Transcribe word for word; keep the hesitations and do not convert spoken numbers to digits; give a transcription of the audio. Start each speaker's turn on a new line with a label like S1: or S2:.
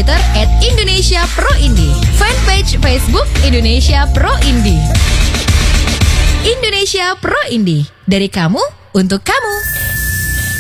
S1: Twitter at Indonesia Pro Indie. Fanpage Facebook Indonesia Pro Indie. Indonesia Pro Indie, dari kamu untuk kamu.